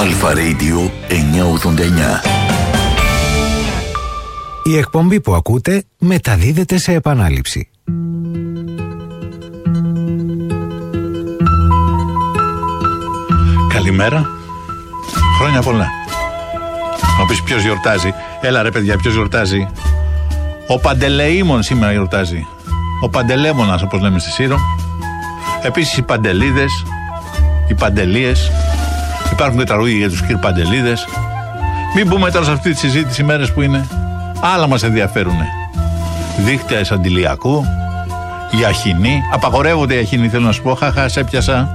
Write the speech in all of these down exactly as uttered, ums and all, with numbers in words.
Αλφα Radio εννιακόσια ογδόντα εννιά. Η εκπομπή που ακούτε μεταδίδεται σε επανάληψη. Καλημέρα. Χρόνια πολλά. Να πεις ποιος γιορτάζει. Έλα ρε παιδιά, ποιος γιορτάζει. Ο Παντελεήμων σήμερα γιορτάζει. Ο Παντελέμονας, όπως λέμε στη Σύρο. Επίσης οι Παντελίδες, οι Παντελίες. Υπάρχουν και τραγούδια για τους κυρπαντελίδες. Μην μπούμε τώρα σε αυτή τη συζήτηση μέρες που είναι. Άλλα μας ενδιαφέρουνε. Δίκτυα αντιλιακού, η αχινή. Απαγορεύονται οι αχινοί, θέλω να σου πω. Χαχα, σε έπιασα.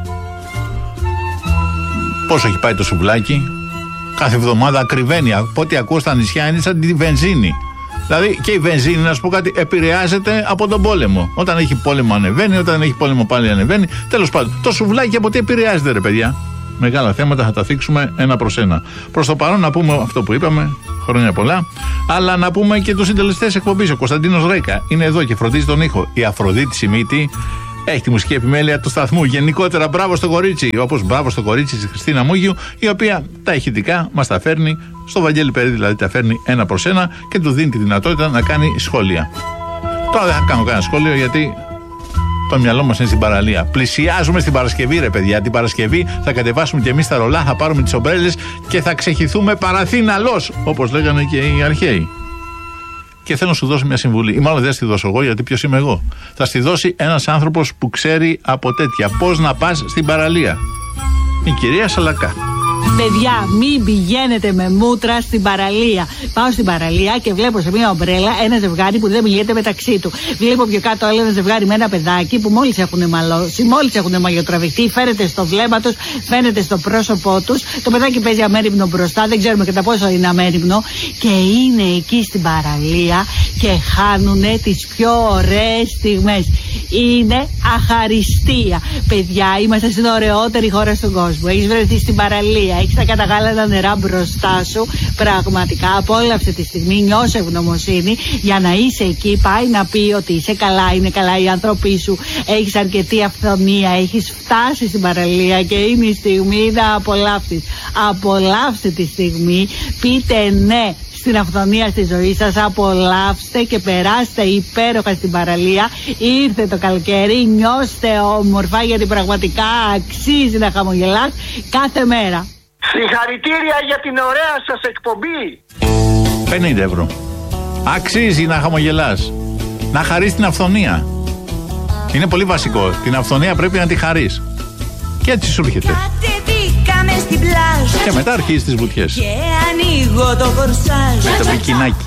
Πόσο έχει πάει το σουβλάκι. Κάθε εβδομάδα ακριβένει. Από ό,τι ακούω στα νησιά είναι σαν τη βενζίνη. Δηλαδή και η βενζίνη, να σου πω κάτι, επηρεάζεται από τον πόλεμο. Όταν έχει πόλεμο ανεβαίνει, όταν έχει πόλεμο πάλι ανεβαίνει. Τέλος πάντων, το σουβλάκι από τι επηρεάζεται, ρε παιδιά. Μεγάλα θέματα θα τα θίξουμε ένα προς ένα. Προς το παρόν να πούμε αυτό που είπαμε, χρόνια πολλά, αλλά να πούμε και τους συντελεστές εκπομπής. Ο Κωνσταντίνος Ρέκα είναι εδώ και φροντίζει τον ήχο. Η Αφροδίτη Σιμίτη έχει τη μουσική επιμέλεια του σταθμού. Γενικότερα, μπράβο στο κορίτσι, όπως μπράβο στο κορίτσι της Χριστίνα Μούγιου, η οποία τα ηχητικά μας τα φέρνει, στο Βαγγέλη Περίδη δηλαδή τα φέρνει ένα προς ένα και του δίνει τη δυνατότητα να κάνει σχόλια. Τώρα δεν θα κάνω κανένα σχόλιο γιατί το μυαλό μας είναι στην παραλία. Πλησιάζουμε στην Παρασκευή, ρε παιδιά. Την Παρασκευή θα κατεβάσουμε κι εμείς τα ρολά, θα πάρουμε τις ομπρέλες και θα ξεχυθούμε παραθύναλος, όπως λέγανε και οι αρχαίοι. Και θέλω να σου δώσω μια συμβουλή. Ή μάλλον δεν θα τη δώσω εγώ, γιατί ποιος είμαι εγώ. Θα στη δώσει ένας άνθρωπος που ξέρει από τέτοια. Πώς να πας στην παραλία. Η κυρία Σαλακά. Παιδιά, μην πηγαίνετε με μούτρα στην παραλία. Πάω στην παραλία και βλέπω σε μια ομπρέλα ένα ζευγάρι που δεν μιλιέται μεταξύ του. Βλέπω πιο κάτω άλλο ένα ζευγάρι με ένα παιδάκι που μόλις έχουν μαλώσει, μόλις έχουν μαγειοτραβηχτεί. Φαίνεται στο βλέμμα τους, φαίνεται στο πρόσωπό τους. Το παιδάκι παίζει αμέριμνο μπροστά, δεν ξέρουμε κατά πόσο είναι αμέριμνο. Και είναι εκεί στην παραλία και χάνουν τις πιο ωραίες στιγμές. Είναι αχαριστία. Παιδιά, είμαστε στην ωραιότερη χώρα στον κόσμο. Έχεις βρεθεί στην παραλία. Έχεις τα καταγάλανα νερά μπροστά σου. Πραγματικά απόλαυσε τη στιγμή, νιώσε ευγνωμοσύνη για να είσαι εκεί. Πάει να πει ότι είσαι καλά, είναι καλά οι άνθρωποι σου. Έχεις αρκετή αυθονία, έχεις φτάσει στην παραλία και είναι η στιγμή να απολαύσεις. Απολαύστε τη στιγμή, πείτε ναι στην αυθονία στη ζωή σας, απολαύστε και περάστε υπέροχα στην παραλία. Ήρθε το καλοκαίρι, νιώστε όμορφα γιατί πραγματικά αξίζει να χαμογελάς κάθε μέρα. Συγχαρητήρια για την ωραία σας εκπομπή. πενήντα ευρώ. Αξίζει να χαμογελάς. Να χαρείς την αυθονία. Είναι πολύ βασικό. Την αυθονία πρέπει να τη χαρείς. Και έτσι σου έρχεται. Και μετά αρχίζεις τις βουτιές. Και ανοίγω το κορσάζ. Το πικινάκι.